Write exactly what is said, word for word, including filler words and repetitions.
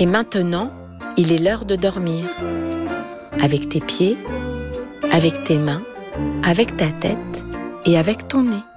Et maintenant, il est l'heure de dormir. Avec tes pieds, avec tes mains, avec ta tête et avec ton nez.